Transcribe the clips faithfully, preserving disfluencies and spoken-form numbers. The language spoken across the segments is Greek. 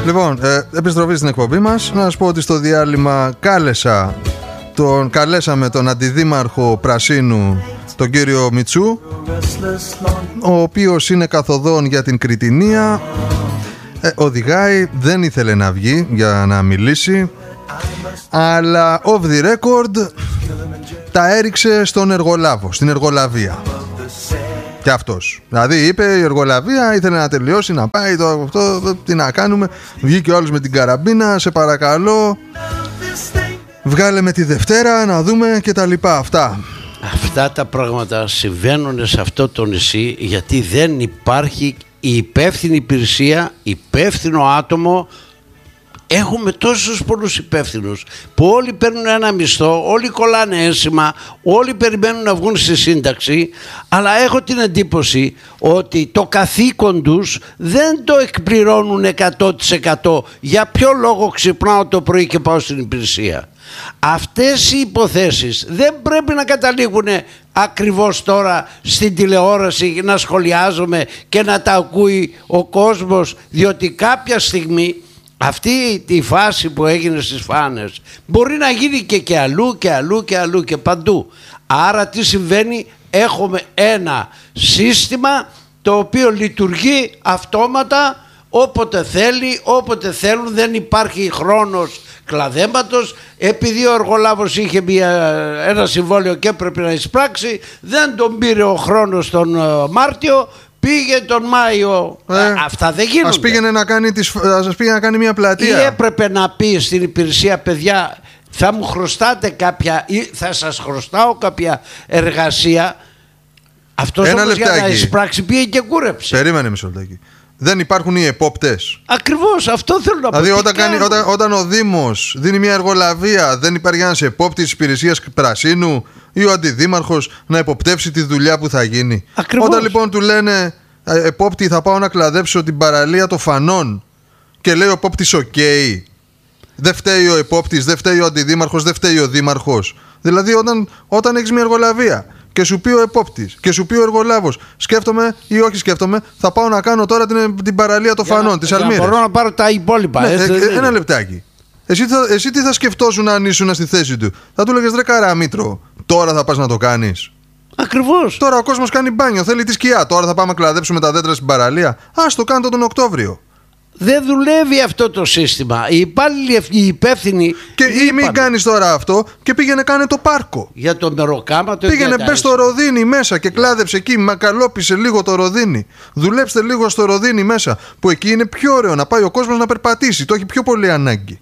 Λοιπόν, ε, επιστροφή στην εκπομπή μας. Να σας πω ότι στο διάλειμμα κάλεσα τον, καλέσαμε τον αντιδήμαρχο Πρασίνου, τον κύριο Μητσού, ο οποίος είναι καθοδόν για την Κρητινία. ε, Οδηγάει, δεν ήθελε να βγει για να μιλήσει, αλλά off the record τα έριξε στον εργολάβο, στην εργολαβία. Και αυτός. Δηλαδή είπε η εργολαβία ήθελε να τελειώσει, να πάει το αυτό, τι να κάνουμε. Βγήκε ο άλλος με την καραμπίνα, σε παρακαλώ, βγάλε με τη Δευτέρα να δούμε και τα λοιπά. Αυτά. Αυτά τα πράγματα συμβαίνουν σε αυτό το νησί γιατί δεν υπάρχει η υπεύθυνη υπηρεσία, υπεύθυνο άτομο. Έχουμε τόσους πολλούς υπεύθυνους που όλοι παίρνουν ένα μισθό, όλοι κολλάνε ένσημα, όλοι περιμένουν να βγουν στη σύνταξη, αλλά έχω την εντύπωση ότι το καθήκον τους δεν το εκπληρώνουν εκατό τοις εκατό. Για ποιο λόγο ξυπνάω το πρωί και πάω στην υπηρεσία? Αυτές οι υποθέσεις δεν πρέπει να καταλήγουν ακριβώς τώρα στην τηλεόραση να σχολιάζουμε και να τα ακούει ο κόσμος, διότι κάποια στιγμή αυτή τη φάση που έγινε στις Φάνες μπορεί να γίνει και, και αλλού και αλλού και αλλού και παντού. Άρα τι συμβαίνει? Έχουμε ένα σύστημα το οποίο λειτουργεί αυτόματα όποτε θέλει, όποτε θέλουν, δεν υπάρχει χρόνος κλαδέματος. Επειδή ο εργολάβος είχε μια, ένα συμβόλαιο και έπρεπε να εισπράξει, δεν τον πήρε ο χρόνος τον Μάρτιο, πήγε τον Μάιο. ε, Αυτά δεν γίνονται. Ας πήγαινε να κάνει, τις, ας πήγαινε να κάνει μια πλατεία. Ή έπρεπε να πει στην υπηρεσία, παιδιά, θα μου χρωστάτε κάποια ή θα σας χρωστάω κάποια εργασία. Αυτός Ένα όμως λεπτάκι. Για να εισπράξει πήγε και κούρεψε. Περίμενε μισό λεπτάκι. Δεν υπάρχουν οι επόπτες? Ακριβώς, αυτό θέλω να πω. Δηλαδή όταν, κάνει, όταν, όταν ο Δήμος δίνει μια εργολαβία, δεν υπάρχει ένας επόπτης υπηρεσίας Πρασίνου ή ο αντιδήμαρχος να εποπτεύσει τη δουλειά που θα γίνει? Ακριβώς. Όταν λοιπόν του λένε επόπτη, θα πάω να κλαδέψω την παραλία των Φανών, και λέει ο επόπτης οκ, okay. Δεν φταίει ο επόπτης, δεν φταίει ο αντιδήμαρχος, δεν φταίει ο δήμαρχος. Δηλαδή όταν, όταν έχεις μια εργολαβία και σου πει ο επόπτης και σου πει ο εργολάβος, σκέφτομαι ή όχι σκέφτομαι, θα πάω να κάνω τώρα την, την παραλία των Φανών, της Αλμύρας. Μπορώ να πάρω τα υπόλοιπα. Ναι, έτσι, ε, ένα λεπτάκι. Εσύ, θα, εσύ τι θα σκεφτόσουν αν ήσουν στη θέση του? Θα του λέγες ρε Καραμήτρο, τώρα θα πας να το κάνεις? Ακριβώς. Τώρα ο κόσμος κάνει μπάνιο, θέλει τη σκιά. Τώρα θα πάμε να κλαδέψουμε τα δέντρα στην παραλία. Ας το κάνετε τον Οκτώβριο. Δεν δουλεύει αυτό το σύστημα. Οι υπάλληλοι, οι υπεύθυνοι. Και ή μην κάνεις τώρα αυτό και πήγαινε κάνε το πάρκο. Για το μεροκάματο. Πήγαινε μπες στο Ροδίνι μέσα και κλάδεψε εκεί. Μακαλόπισε λίγο το Ροδίνι. Δουλέψτε λίγο στο Ροδίνι μέσα. Που εκεί είναι πιο ωραίο να πάει ο κόσμος να περπατήσει. Το έχει πιο πολύ ανάγκη.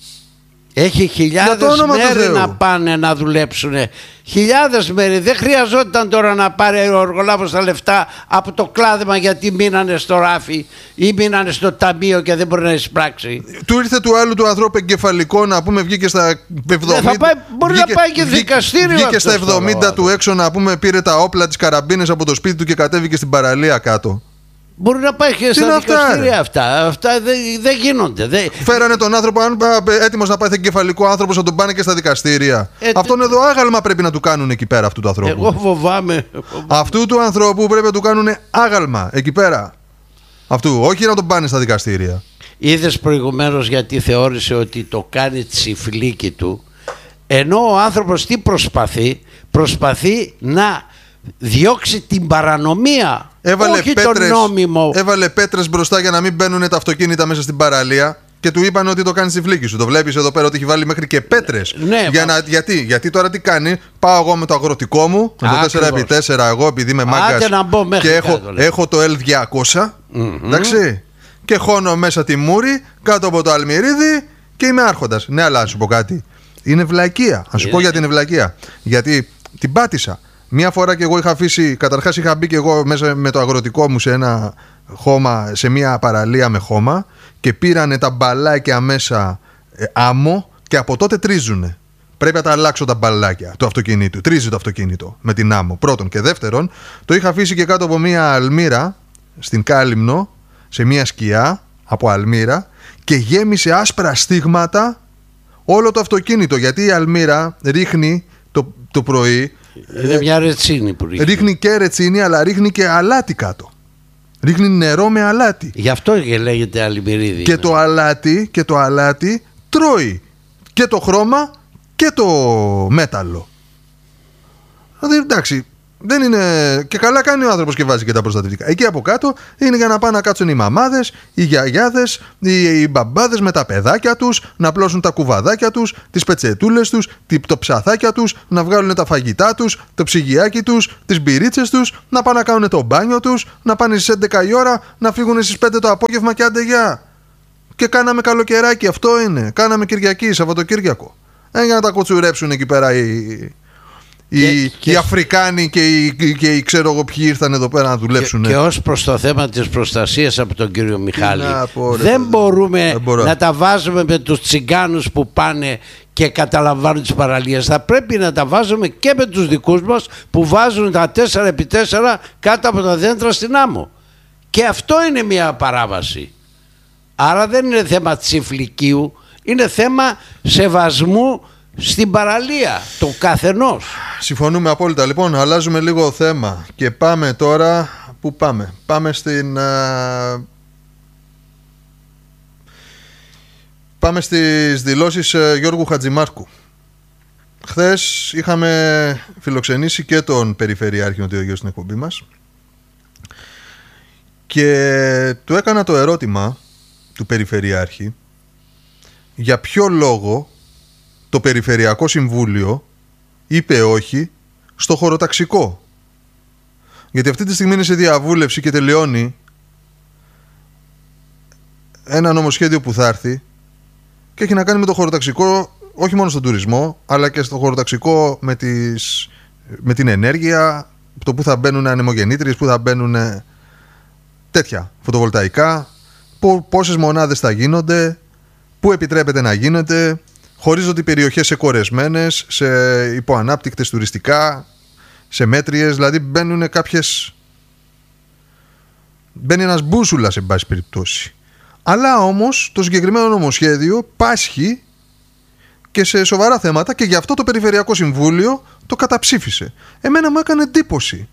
Έχει χιλιάδες μέρη να πάνε να δουλέψουν. Χιλιάδες μέρη. Δεν χρειαζόταν τώρα να πάρει ο εργολάβος τα λεφτά από το κλάδεμα γιατί μείνανε στο ράφι ή μείνανε στο ταμείο και δεν μπορεί να εισπράξει. Του ήρθε του άλλου του ανθρώπου εγκεφαλικό, να πούμε, βγήκε στα εβδομήντα. Θα πάει, μπορεί βγήκε, να πάει και δικαστήριο. Βγήκε στα εβδομήντα του έξω, να πούμε, πήρε τα όπλα, τις καραμπίνες από το σπίτι του και κατέβηκε στην παραλία κάτω. Μπορεί να πάει και στα δικαστήρια αυτά. Αυτά δεν δε γίνονται. Δε... Φέρανε τον άνθρωπο, αν έτοιμος να πάει εγκεφαλικό άνθρωπος, να τον πάνε και στα δικαστήρια. Ε, Αυτόν εδώ άγαλμα πρέπει να του κάνουν εκεί πέρα αυτού του ανθρώπου. Εγώ φοβάμαι. Αυτού του ανθρώπου πρέπει να του κάνουν άγαλμα εκεί πέρα. Αυτού, όχι να τον πάνε στα δικαστήρια. Είδες προηγουμένως γιατί θεώρησε ότι το κάνει τσιφλίκι του, ενώ ο άνθρωπος τι προσπαθεί? Προσπαθεί να διώξει την παρανομία. Έβαλε όχι πέτρες, το νόμιμο. Έβαλε πέτρες μπροστά για να μην μπαίνουν τα αυτοκίνητα μέσα στην παραλία και του είπαν ότι το κάνει στη φλίκη σου. Το βλέπεις εδώ πέρα ότι έχει βάλει μέχρι και πέτρες. Ναι, για να, γιατί, γιατί τώρα τι κάνει? Πάω εγώ με το αγροτικό μου, με το τέσσερα επί τέσσερα, εγώ επειδή είμαι μάγκας και έχω, έχω το ελ διακόσια, mm-hmm. εντάξει, και χώνω μέσα τη μούρη κάτω από το αλμυρίδι και είμαι άρχοντας. Ναι, αλλά να σου πω κάτι. Είναι βλακεία. Να σου πω γιατί είναι βλακεία. Γιατί την πάτησα. Μία φορά και εγώ είχα αφήσει, καταρχάς είχα μπει και εγώ μέσα με το αγροτικό μου σε ένα χώμα, σε μια παραλία με χώμα, και πήρανε τα μπαλάκια μέσα ε, άμμο και από τότε τρίζουνε. Πρέπει να τα αλλάξω τα μπαλάκια του αυτοκινήτου. Τρίζει το αυτοκίνητο με την άμμο. Πρώτον. Και δεύτερον, το είχα αφήσει και κάτω από μια αλμύρα στην Κάλυμνο, σε μια σκιά από αλμύρα, και γέμισε άσπρα στίγματα όλο το αυτοκίνητο. Γιατί η αλμύρα ρίχνει το, το πρωί. Είναι μια ρετσίνη που ρίχνει. Ρίχνει και ρετσίνη, αλλά ρίχνει και αλάτι κάτω. Ρίχνει νερό με αλάτι. Γι' αυτό και λέγεται αλιμυρίδι. Και το αλάτι, και το αλάτι τρώει και το χρώμα και το μέταλλο. Δηλαδή εντάξει, δεν είναι. Και καλά κάνει ο άνθρωπος και βάζει και τα προστατευτικά. Εκεί από κάτω είναι για να πάνε να κάτσουν οι μαμάδες, οι γιαγιάδες, οι, οι μπαμπάδες με τα παιδάκια τους, να πλώσουν τα κουβαδάκια τους, τις πετσετούλες τους, το ψαθάκια τους, να βγάλουν τα φαγητά τους, το ψυγιάκι τους, τις μπυρίτσες τους, να πάνε να κάνουν το μπάνιο τους, να πάνε στις έντεκα η ώρα, να φύγουν στις πέντε το απόγευμα και άντε γεια. Και κάναμε καλοκαιράκι, αυτό είναι. Κάναμε Κυριακή, Σαββατοκύριακο. Ε, για να τα κοτσουρέψουν εκεί πέρα οι. Οι, και, και, οι Αφρικάνοι και οι, και οι ξέρω εγώ ποιοι ήρθαν εδώ πέρα να δουλέψουν. Και, και ως προς το θέμα της προστασίας από τον κύριο Μιχάλη, πω, ρε, δεν μπορούμε δεν να τα βάζουμε με τους τσιγκάνους που πάνε και καταλαμβάνουν τις παραλίες. Θα πρέπει να τα βάζουμε και με τους δικούς μας που βάζουν τα τέσσερα επί τέσσερα κάτω από τα δέντρα στην άμμο. Και αυτό είναι μια παράβαση. Άρα δεν είναι θέμα τσιφλικίου, είναι θέμα σεβασμού στην παραλία του καθενός. Συμφωνούμε απόλυτα. Λοιπόν, αλλάζουμε λίγο θέμα και πάμε τώρα. Πού πάμε? Πάμε στην α... Πάμε στις δηλώσεις Γιώργου Χατζημάρκου. Χθες είχαμε φιλοξενήσει και τον Περιφερειάρχη Νοτιογείου στην εκπομπή μας και του έκανα το ερώτημα του Περιφερειάρχη για ποιο λόγο το Περιφερειακό Συμβούλιο είπε όχι στο χωροταξικό. Γιατί αυτή τη στιγμή είναι σε διαβούλευση και τελειώνει ένα νομοσχέδιο που θα έρθει και έχει να κάνει με το χωροταξικό, όχι μόνο στον τουρισμό, αλλά και στο χωροταξικό με, τις, με την ενέργεια, το που θα μπαίνουν ανεμογεννήτριες, που θα μπαίνουν τέτοια φωτοβολταϊκά, πόσες μονάδες θα γίνονται, πού επιτρέπεται να γίνεται. Χωρίζονται οι περιοχές σε κορεσμένες, σε υποανάπτυκτες τουριστικά, σε μέτριες, δηλαδή μπαίνουν κάποιες. Μπαίνει ένας μπούσουλας, σε πάση περιπτώσει. Αλλά όμως το συγκεκριμένο νομοσχέδιο πάσχει και σε σοβαρά θέματα και γι' αυτό το Περιφερειακό Συμβούλιο το καταψήφισε. Εμένα μου έκανε εντύπωση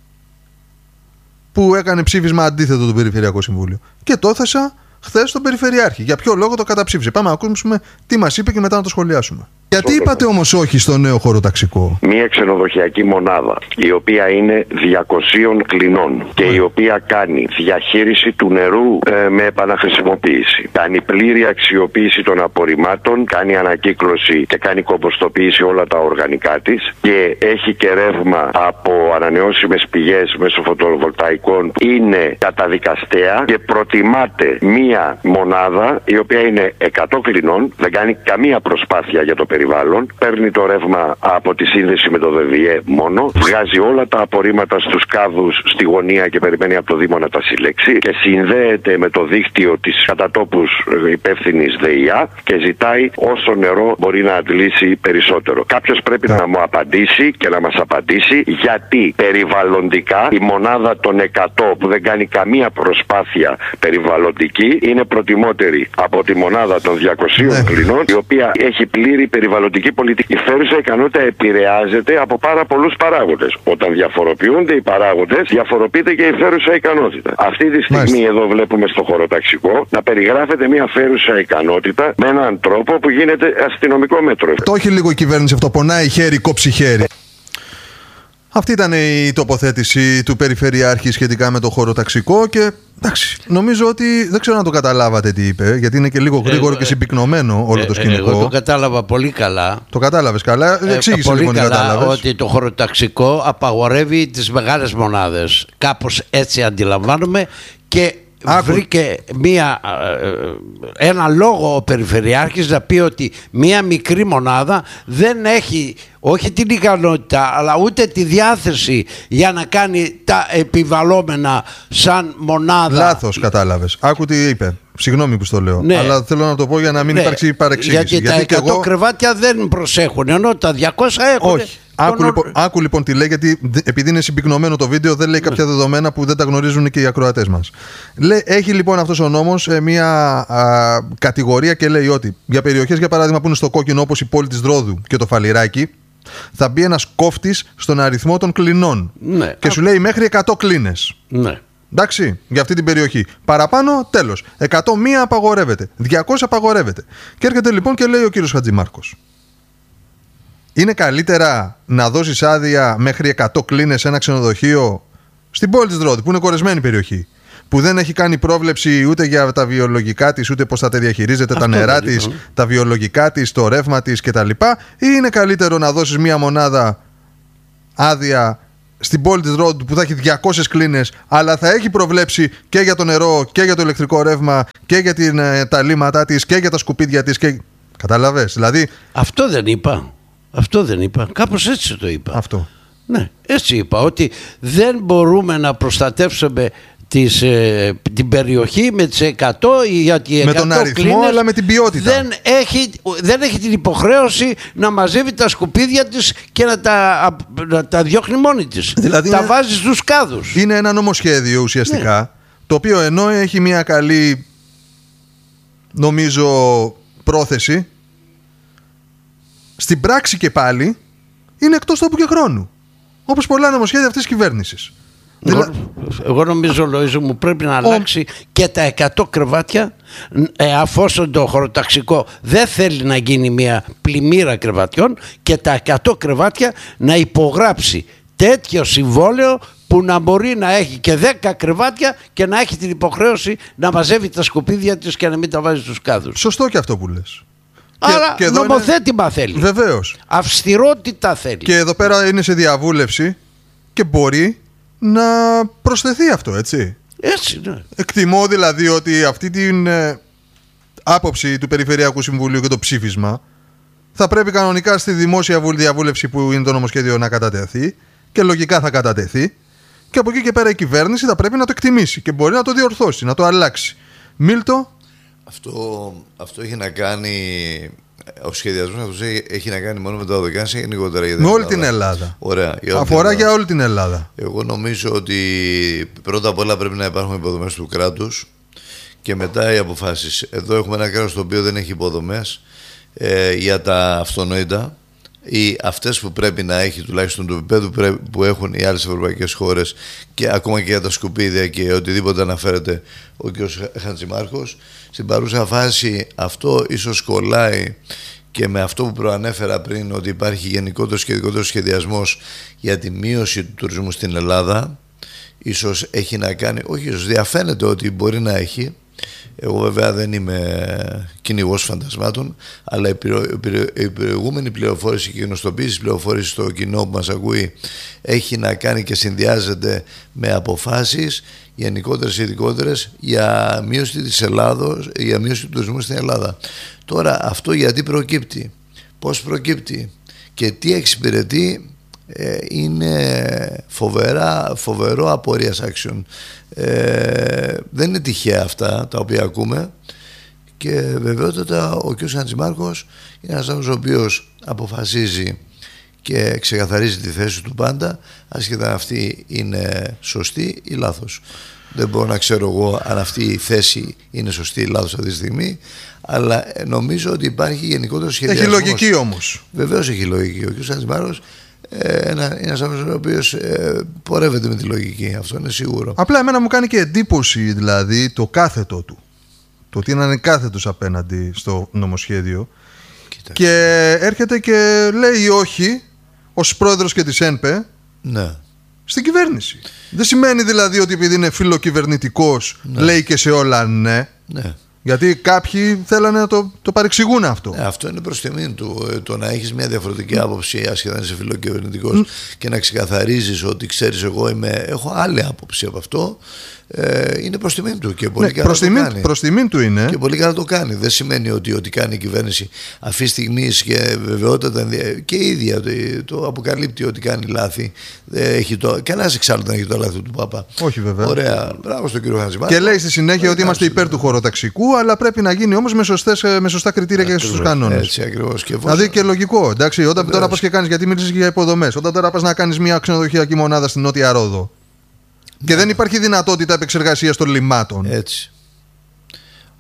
που έκανε ψήφισμα αντίθετο το Περιφερειακό Συμβούλιο. Και το έθεσα χθες στον Περιφερειάρχη. Για ποιο λόγο το καταψήφισε? Πάμε να ακούσουμε τι μας είπε και μετά να το σχολιάσουμε. Γιατί είπατε όμως όχι στο νέο χωροταξικό? Μία ξενοδοχειακή μονάδα η οποία είναι διακοσίων κλινών και η οποία κάνει διαχείριση του νερού ε, με επαναχρησιμοποίηση. Κάνει πλήρη αξιοποίηση των απορριμμάτων, κάνει ανακύκλωση και κάνει κομποστοποίηση όλα τα οργανικά της και έχει και ρεύμα από ανανεώσιμες πηγές μέσω φωτοβολταϊκών. Είναι καταδικαστέα και προτιμάται μία μονάδα η οποία είναι εκατό κλινών, δεν κάνει καμία προσπάθεια για το περιβάλλον. Παίρνει το ρεύμα από τη σύνδεση με το ΔΔΕ μόνο, βγάζει όλα τα απορρίμματα στους κάδους στη γωνία και περιμένει από το Δήμο να τα συλλέξει και συνδέεται με το δίκτυο της κατατόπους υπεύθυνης ΔΕΙΑ και ζητάει όσο νερό μπορεί να αντλήσει περισσότερο. Κάποιος πρέπει να μου απαντήσει και να μας απαντήσει γιατί περιβαλλοντικά η μονάδα των εκατό που δεν κάνει καμία προσπάθεια περιβαλλοντική είναι προτιμότερη από τη μονάδα των διακοσίων κλινών, η οποία έχει πλήρη περιβαλλοντική πολιτική. Η φέρουσα ικανότητα επηρεάζεται από πάρα πολλούς παράγοντες. Όταν διαφοροποιούνται οι παράγοντες, διαφοροποιείται και η φέρουσα ικανότητα. Αυτή τη στιγμή Μάλιστα. εδώ βλέπουμε στο χωροταξικό να περιγράφεται μια φέρουσα ικανότητα με έναν τρόπο που γίνεται αστυνομικό μέτρο. Το έχει λίγο η κυβέρνηση αυτό, πονάει χέρι, κόψει χέρι. Αυτή ήταν η τοποθέτηση του Περιφερειάρχη σχετικά με το χωροταξικό και εντάξει, νομίζω ότι δεν ξέρω αν το καταλάβατε τι είπε, γιατί είναι και λίγο γρήγορο ε, και συμπυκνωμένο όλο ε, το σκηνικό. Εγώ το κατάλαβα πολύ καλά. Το κατάλαβες καλά, ε, εξήγησε πολύ λοιπόν καλά τι κατάλαβες. Ότι το χωροταξικό απαγορεύει τις μεγάλες μονάδες. Κάπως έτσι αντιλαμβάνομαι και Άκου. βρήκε μία, ένα λόγο ο Περιφερειάρχης να πει ότι μία μικρή μονάδα δεν έχει όχι την ικανότητα αλλά ούτε τη διάθεση για να κάνει τα επιβαλλόμενα σαν μονάδα. Λάθος κατάλαβες. Άκου τι είπε. Συγγνώμη που στο λέω, ναι. αλλά θέλω να το πω για να μην ναι. υπάρξει παρεξήγηση. Γιατί, γιατί τα εκατό εγώ... κρεβάτια δεν προσέχουν, ενώ τα διακόσια έχουν. Όχι. Άκου, τον... λοιπόν, άκου λοιπόν τι λέει, γιατί επειδή είναι συμπυκνωμένο το βίντεο, δεν λέει κάποια δεδομένα που δεν τα γνωρίζουν και οι ακροατές μας. Λέει, έχει λοιπόν αυτός ο νόμος ε, μια α, κατηγορία και λέει ότι για περιοχές, για παράδειγμα, που είναι στο κόκκινο, όπως η πόλη της Δρόδου και το Φαλιράκι, θα μπει ένας κόφτης στον αριθμό των κλινών. Ναι. Και σου λέει μέχρι εκατό κλίνες. Ναι. Εντάξει, για αυτή την περιοχή. Παραπάνω, τέλος. εκατόν μία απαγορεύεται. διακόσια απαγορεύεται. Και έρχεται λοιπόν και λέει ο κύριος Χατζημάρκος. Είναι καλύτερα να δώσεις άδεια μέχρι εκατό κλίνες σε ένα ξενοδοχείο στην πόλη της Ρόδου, που είναι κορεσμένη περιοχή, που δεν έχει κάνει πρόβλεψη ούτε για τα βιολογικά της, ούτε πώς θα τα διαχειρίζεται, αυτό τα νερά της, τα βιολογικά της, το ρεύμα της κτλ. Ή είναι καλύτερο να δώσεις μία μονάδα άδεια στην πόλη της Ρόδου που θα έχει διακόσιες κλίνες, αλλά θα έχει προβλέψει και για το νερό και για το ηλεκτρικό ρεύμα και για την, τα λίματά της και για τα σκουπίδια της. Και... Καταλαβες, δηλαδή. Αυτό δεν είπα. Αυτό δεν είπα. Κάπως έτσι το είπα. Αυτό. Ναι, έτσι είπα. Ότι δεν μπορούμε να προστατεύσουμε τις, ε, την περιοχή με τις εκατό, γιατί εκατό με τον αριθμό, κλίνες, αλλά με την ποιότητα. Δεν έχει, δεν έχει την υποχρέωση να μαζεύει τα σκουπίδια της και να τα, να τα διώχνει μόνη της. Δηλαδή τα είναι, βάζει στους κάδους. Είναι ένα νομοσχέδιο ουσιαστικά, ναι, το οποίο ενώ έχει μια καλή, νομίζω, πρόθεση, στην πράξη και πάλι είναι εκτός τόπου και χρόνου. Όπως πολλά νομοσχέδια αυτής της κυβέρνησης. Εγώ, εγώ νομίζω, Λοΐζο μου, πρέπει να αλλάξει Ο... και τα εκατό κρεβάτια, ε, αφόσον το χωροταξικό δεν θέλει να γίνει μια πλημμύρα κρεβατιών, και τα εκατό κρεβάτια να υπογράψει τέτοιο συμβόλαιο που να μπορεί να έχει και δέκα κρεβάτια και να έχει την υποχρέωση να μαζεύει τα σκουπίδια της και να μην τα βάζει στους κάδους. Σωστό και αυτό που λες. Άρα και, και νομοθέτημα είναι... θέλει. Βεβαίως. Αυστηρότητα θέλει. Και εδώ πέρα είναι σε διαβούλευση και μπορεί να προσθεθεί αυτό, έτσι. Έτσι, ναι. Εκτιμώ δηλαδή ότι αυτή την ε, άποψη του Περιφερειακού Συμβουλίου και το ψήφισμα θα πρέπει κανονικά στη δημόσια διαβούλευση που είναι το νομοσχέδιο να κατατεθεί, και λογικά θα κατατεθεί, και από εκεί και πέρα η κυβέρνηση θα πρέπει να το εκτιμήσει και μπορεί να το διορθώσει, να το αλλάξει. Μίλτο. Αυτό, αυτό έχει να κάνει, ο σχεδιασμός αυτός έχει να κάνει μόνο με τα οδοκάνησα ή γενικότερα για την με Ελλάδα. όλη την Ελλάδα. Ωραία, για αφορά την για όλη την Ελλάδα. Εγώ νομίζω ότι πρώτα απ' όλα πρέπει να υπάρχουν υποδομές του κράτους και μετά οι αποφάσεις. Εδώ έχουμε ένα κράτος το οποίο δεν έχει υποδομές ε, για τα αυτονόητα, ή αυτές που πρέπει να έχει, τουλάχιστον του επίπεδου που έχουν οι άλλες ευρωπαϊκές χώρες, και ακόμα και για τα σκουπίδια και οτιδήποτε αναφέρεται ο κ. Χατζημάρκος. Στην παρούσα φάση αυτό ίσως κολλάει και με αυτό που προανέφερα πριν, ότι υπάρχει γενικότερος και ειδικότερος σχεδιασμός για τη μείωση του τουρισμού στην Ελλάδα. Ίσως έχει να κάνει, όχι ίσως, διαφαίνεται ότι μπορεί να έχει. Εγώ βέβαια δεν είμαι κυνηγός φαντασμάτων, αλλά η προηγούμενη πληροφόρηση και η γνωστοποίηση πληροφόρηση στο κοινό που μας ακούει έχει να κάνει και συνδυάζεται με αποφάσεις γενικότερες ή ειδικότερες για μείωση της Ελλάδος, για μείωση του τουρισμού στην Ελλάδα. Τώρα αυτό γιατί προκύπτει, πώς προκύπτει και τι εξυπηρετεί, ε, είναι φοβερά, φοβερό απορίας action. Ε, δεν είναι τυχαία αυτά τα οποία ακούμε, και βεβαιότατα ο κ. Χατζημάρκος είναι ένας άνθρωπος ο οποίος αποφασίζει και ξεκαθαρίζει τη θέση του πάντα, ασχετά αυτή είναι σωστή ή λάθος. Δεν μπορώ να ξέρω εγώ αν αυτή η θέση είναι σωστή ή λάθος αυτή τη στιγμή, αλλά νομίζω ότι υπάρχει γενικότερο σχεδιασμός. Έχει λογική όμως. Βεβαίως έχει λογική. Ο κ. Χατζημάρκος είναι ένας άνθρωπος ο οποίος ε, πορεύεται με τη λογική, αυτό είναι σίγουρο. Απλά εμένα μου κάνει και εντύπωση δηλαδή το κάθετο του. Το ότι είναι κάθετος απέναντι στο νομοσχέδιο. Κοίτα. Και έρχεται και λέει όχι ως πρόεδρος και της ΕΝΠΕ, ναι, στην κυβέρνηση. Δεν σημαίνει δηλαδή ότι επειδή είναι φιλοκυβερνητικός, ναι, λέει και σε όλα ναι. Ναι. Γιατί κάποιοι θέλανε να το, το παρεξηγούν αυτό. Ε, αυτό είναι προς τιμήν του. Ε, το να έχεις μια διαφορετική άποψη, άσχετα αν είσαι φιλοκυβερνητικός, mm. και να ξεκαθαρίζεις ότι ξέρεις, εγώ είμαι, έχω άλλη άποψη από αυτό, ε, είναι προς τιμήν του. Και πολύ, ναι, καλά προς το τιμήν, κάνει. Προς τιμήν του είναι. Και πολύ καλά το κάνει. Δεν σημαίνει ότι ό,τι κάνει η κυβέρνηση αυτή τη στιγμή και βεβαιότατα και η ίδια το, το αποκαλύπτει ότι κάνει λάθη. Κανένας εξάλλου δεν έχει το λάθη του Πάπα. Όχι βέβαια. Ωραία. Μπράβο στον κύριο Χατζημάρκο. Και λέει στη συνέχεια ότι είμαστε υπέρ του χωροταξικού, αλλά πρέπει να γίνει όμως με, με σωστά κριτήρια και στους κανόνες. Έτσι ακριβώς. Και δηλαδή και λογικό. Εντάξει, όταν τώρα πας και κάνεις, γιατί μίλησες για υποδομές, όταν τώρα πας να κάνεις μια ξενοδοχειακή μονάδα στην Νότια Ρόδο και δεν υπάρχει δυνατότητα επεξεργασίας των λιμάτων. Έτσι.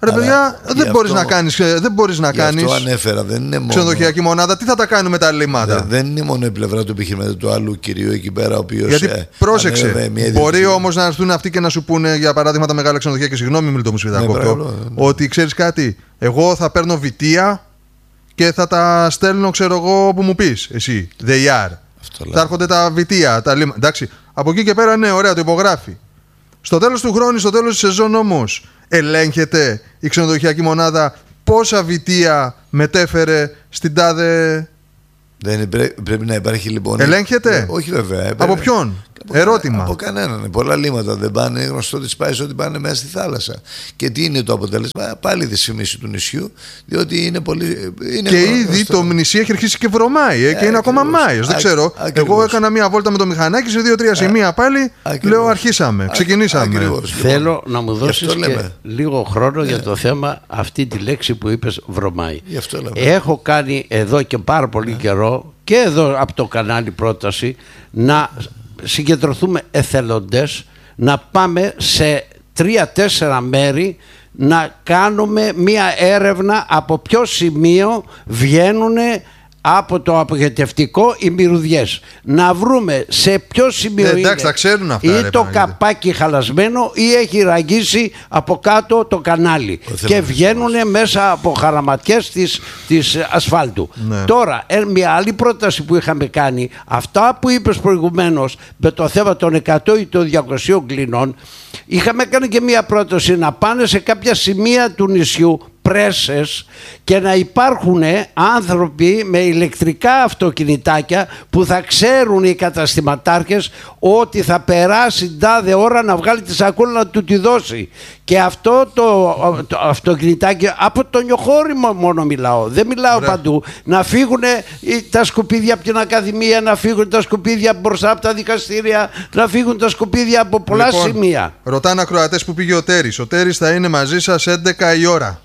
Ρε παιδιά, δεν μπορείς να κάνεις. Δεν μπορείς να κάνεις. Αυτό ανέφερα, δεν είναι μόνο. Ξενοδοχειακή μονάδα, τι θα τα κάνουμε τα λιμάτα. Δεν, δεν είναι μόνο η πλευρά του επιχειρηματικού του άλλου κυρίου εκεί πέρα, ο οποίος. Γιατί ε, πρόσεξε. Ανέβε, μπορεί όμως να έρθουν αυτοί και να σου πούνε, για παράδειγμα, τα μεγάλα ξενοδοχεία και συγγνώμη, Μίλτο μου Σφιδακόπτο, ναι, ότι ξέρεις κάτι, εγώ θα παίρνω βιτία και θα τα στέλνω, ξέρω εγώ, που μου πεις εσύ. They are. Θα έρχονται τα βιτία, τα λίμα. Εντάξει. Από εκεί και πέρα, ναι, ωραία, το υπογράφει. Στο τέλος του χρόνου, στο τέλος της σεζόν όμως, ελέγχεται η ξενοδοχειακή μονάδα πόσα βιτία μετέφερε στην τάδε. Δεν πρέ, πρέπει να υπάρχει λοιπόν. Ελέγχεται. Ε, όχι βέβαια. Πρέπει. Από ποιον. Από Ερώτημα. Από κανέναν. Πολλά λίμματα δεν πάνε. Είναι γνωστό ότι σπάει ότι πάνε μέσα στη θάλασσα. Και τι είναι το αποτέλεσμα? Πάλι η δυσφήμιση του νησιού. Διότι είναι πολύ. Είναι και γνωστό. Ήδη το νησί έχει αρχίσει και βρωμάει. Ε, και είναι ακόμα Μάιος. Δεν ξέρω. Ακριβώς. Εγώ έκανα μία βόλτα με το μηχανάκι σε δύο-τρία σημεία πάλι. Ακριβώς. Λέω αρχίσαμε. Ξεκινήσαμε. Ακριβώς. Θέλω λοιπόν, να μου δώσεις και λίγο χρόνο yeah. για το θέμα αυτή τη λέξη που είπες, βρωμάει. Έχω κάνει εδώ και πάρα πολύ yeah. καιρό και εδώ από το κανάλι πρόταση να συγκεντρωθούμε εθελοντές, να πάμε σε τρία-τέσσερα μέρη να κάνουμε μία έρευνα από ποιο σημείο βγαίνουν από το απογοητευτικό οι μυρωδιές. Να βρούμε σε ποιο σημείο ε, εντάξει, είναι ξέρουν αυτά, ή ρε, το καπάκι χαλασμένο ή έχει ραγίσει από κάτω το κανάλι ο και βγαίνουν μέσα από χαραματιές της, της ασφάλτου. Ναι. Τώρα, ε, μια άλλη πρόταση που είχαμε κάνει, αυτά που είπες προηγουμένως με το θέμα των εκατό ή των διακοσίων κλινών, είχαμε κάνει και μια πρόταση να πάνε σε κάποια σημεία του νησιού πρέσες και να υπάρχουν άνθρωποι με ηλεκτρικά αυτοκινητάκια που θα ξέρουν οι καταστηματάρχες ότι θα περάσει τάδε ώρα να βγάλει τη σακούλα να του τη δώσει. Και αυτό το, το αυτοκινητάκι, από το Νιοχώρι μόνο μιλάω, δεν μιλάω Ωραία. παντού, να φύγουν τα σκουπίδια από την Ακαδημία, να φύγουν τα σκουπίδια μπροστά από τα δικαστήρια, να φύγουν τα σκουπίδια από πολλά λοιπόν, σημεία. Ρωτάνε ακροατές που πήγε ο Τέρης. Ο Τέρης θα είναι μαζί σας έντεκα η ώρα.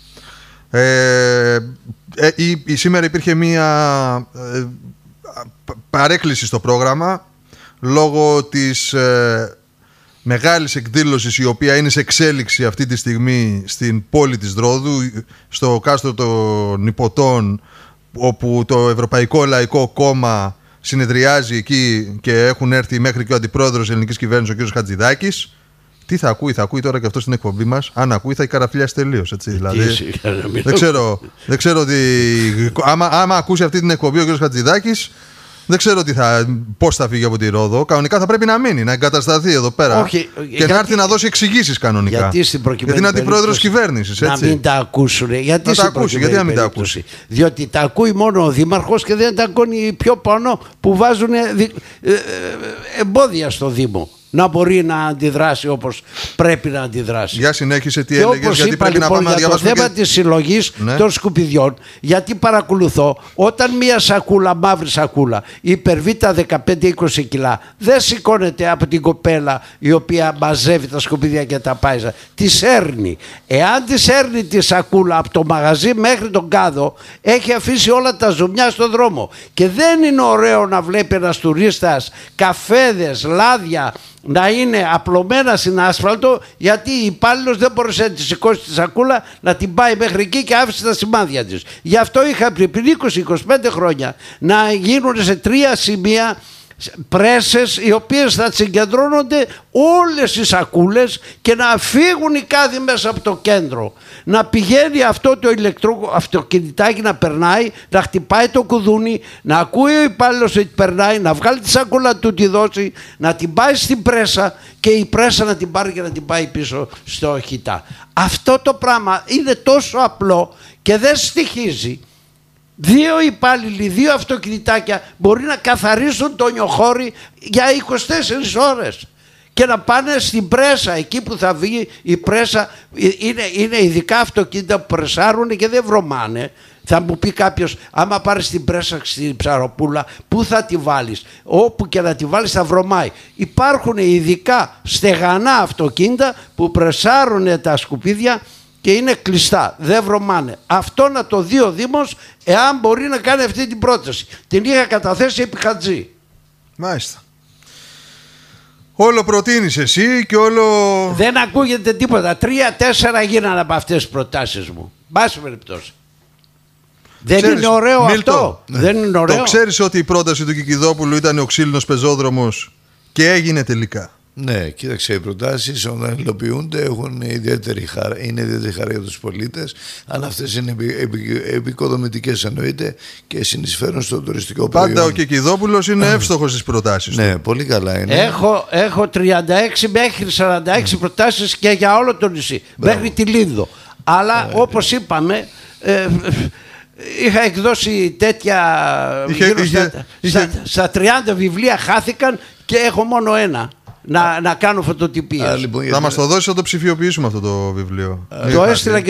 Ε, ε, η, η, σήμερα υπήρχε μία ε, παρέκκληση στο πρόγραμμα λόγω της ε, μεγάλης εκδήλωσης η οποία είναι σε εξέλιξη αυτή τη στιγμή στην πόλη της Δρόδου, στο κάστρο των Ιππωτών, όπου το Ευρωπαϊκό Λαϊκό Κόμμα συνεδριάζει εκεί και έχουν έρθει μέχρι και ο αντιπρόεδρος της ελληνικής κυβέρνησης, ο κ. Χατζηδάκης. Τι θα ακούει, θα ακούει τώρα και αυτό στην εκπομπή μας. Αν ακούει, θα καραφλιάσει τελείως. Δηλαδή, δεν ξέρω, δεν ξέρω τι. Άμα, άμα ακούσει αυτή την εκπομπή ο κ. Χατζηδάκης, δεν ξέρω τι θα, πώς θα φύγει από τη Ρόδο. Κανονικά θα πρέπει να μείνει, να εγκατασταθεί εδώ πέρα. Όχι, και γιατί, να έρθει να δώσει εξηγήσεις κανονικά. Γιατί, στην γιατί είναι αντιπρόεδρος κυβέρνησης. Να μην τα ακούσουν. Γιατί, να τα ακούσει, γιατί να μην τα ακούσει. Διότι τα ακούει μόνο ο Δήμαρχος και δεν τα ακούει πιο πάνω που βάζουν εμπόδια στο Δήμο να μπορεί να αντιδράσει όπως πρέπει να αντιδράσει. Για συνέχισε τι έλεγες, γιατί είπα, πρέπει λοιπόν, να πάμε να διαβάσουμε. Το θέμα και... της συλλογής ναι. των σκουπιδιών, γιατί παρακολουθώ όταν μια σακούλα, μαύρη σακούλα, υπερβεί τα δεκαπέντε είκοσι κιλά, δεν σηκώνεται από την κοπέλα η οποία μαζεύει τα σκουπίδια και τα πάει. Τη σέρνει. Εάν τη σέρνει τη σακούλα από το μαγαζί μέχρι τον κάδο, έχει αφήσει όλα τα ζουμιά στον δρόμο. Και δεν είναι ωραίο να βλέπει ένας τουρίστας καφέδες, λάδια να είναι απλωμένα στην άσφαλτο, γιατί η υπάλληλος δεν μπορούσε να τη σηκώσει τη σακούλα, να την πάει μέχρι εκεί και άφησε τα σημάδια της. Γι' αυτό είχα πριν είκοσι με είκοσι πέντε χρόνια να γίνουν σε τρία σημεία πρέσες οι οποίες θα συγκεντρώνονται όλες οι σακούλες και να φύγουν οι κάδοι μέσα από το κέντρο, να πηγαίνει αυτό το ηλεκτρικό αυτοκινητάκι να περνάει, να χτυπάει το κουδούνι, να ακούει ο υπάλληλος ότι περνάει, να βγάλει τη σακούλα του, τη δώσει, να την πάει στην πρέσα και η πρέσα να την πάρει και να την πάει πίσω στο χιτά. Αυτό το πράγμα είναι τόσο απλό και δεν στοιχίζει. Δύο υπάλληλοι, δύο αυτοκινητάκια μπορεί να καθαρίσουν το Νιοχώρι για είκοσι τέσσερις ώρες και να πάνε στην πρέσα, εκεί που θα βγει η πρέσα. Είναι, είναι ειδικά αυτοκίνητα που πρεσάρουν και δεν βρωμάνε. Θα μου πει κάποιος, άμα πάρεις την πρέσα στην Ψαροπούλα, πού θα τη βάλεις? Όπου και να τη βάλεις θα βρωμάει. Υπάρχουν ειδικά στεγανά αυτοκίνητα που πρεσάρουν τα σκουπίδια και είναι κλειστά, δεν βρωμάνε. Αυτό να το δει ο Δήμος, εάν μπορεί να κάνει αυτή την πρόταση. Την είχα καταθέσει επί Χατζή. Μάλιστα. Όλο προτείνεις εσύ και όλο... Δεν ακούγεται τίποτα. Τρία-τέσσερα γίνανε από αυτές τις προτάσεις μου. Μπάση περιπτώσει. Δεν ξέρεις, είναι ωραίο Μίλτο, αυτό. Ναι. Δεν είναι ωραίο. Το ξέρεις ότι η πρόταση του Κικιδόπουλου ήταν ο ξύλινος πεζόδρομος και έγινε τελικά. Ναι, κοίταξε, οι προτάσεις όταν υλοποιούνται έχουν ιδιαίτερη χαρά, είναι ιδιαίτερη χαρά για τους πολίτες, αλλά αυτές είναι επι, επι, επικοδομητικές εννοείται και συνεισφέρουν στο τουριστικό προϊόν. Πάντα ο Κικιδόπουλος είναι εύστοχος στις προτάσεις. Ναι, πολύ καλά είναι. Έχω, έχω τριάντα έξι μέχρι σαράντα έξι mm. προτάσεις και για όλο το νησί, Μπράβο. μέχρι τη Λίνδο. Αλλά ε, όπως ε, είπαμε... Ε, είχα εκδώσει τέτοια είχε, γύρω είχε, στα, είχε, στα, στα τριάντα βιβλία χάθηκαν και έχω μόνο ένα να, να κάνω φωτοτυπίες. Θα μας το δώσεις, θα το ψηφιοποιήσουμε αυτό το βιβλίο. Το έστειλα και